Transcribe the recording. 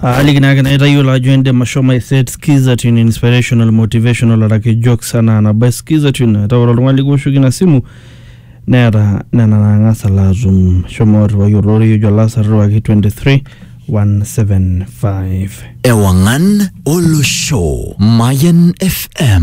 Aligina na itayola joinde mashoma iset skiza tune inspirational motivational arake jokes sana na best skiza tune tawala lwali gushuki simu nera nana ngasa lazum shomor wa yorori yola sarwa 23175 Ewangan Olo Show Mayan FM